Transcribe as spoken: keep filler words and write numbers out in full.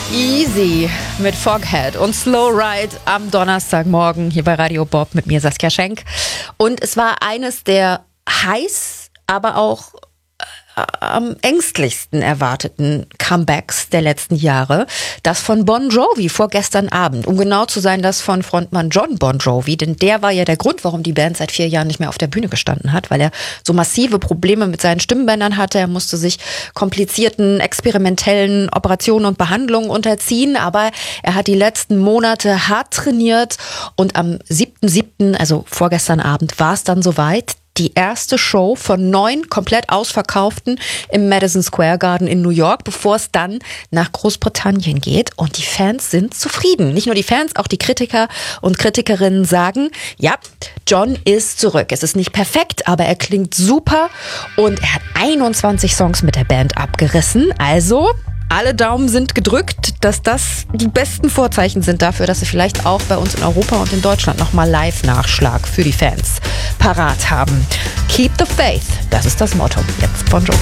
Easy mit Foghat und Slow Ride am Donnerstagmorgen hier bei Radio Bob mit mir, Saskia Schenk. Und es war eines der heiß, aber auch am ängstlichsten erwarteten Comebacks der letzten Jahre, das von Bon Jovi vorgestern Abend. Um genau zu sein, das von Frontmann John Bon Jovi, denn der war ja der Grund, warum die Band seit vier Jahren nicht mehr auf der Bühne gestanden hat, weil er so massive Probleme mit seinen Stimmbändern hatte. Er musste sich komplizierten, experimentellen Operationen und Behandlungen unterziehen, aber er hat die letzten Monate hart trainiert und am siebten siebten, also vorgestern Abend, war es dann soweit. Die erste Show von neun komplett ausverkauften im Madison Square Garden in New York, bevor es dann nach Großbritannien geht. Und die Fans sind zufrieden. Nicht nur die Fans, auch die Kritiker und Kritikerinnen sagen, ja, John ist zurück. Es ist nicht perfekt, aber er klingt super. Und er hat einundzwanzig Songs mit der Band abgerissen. Also alle Daumen sind gedrückt, dass das die besten Vorzeichen sind dafür, dass sie vielleicht auch bei uns in Europa und in Deutschland nochmal Live-Nachschlag für die Fans parat haben. Keep the faith, das ist das Motto. Jetzt Bon Jovi.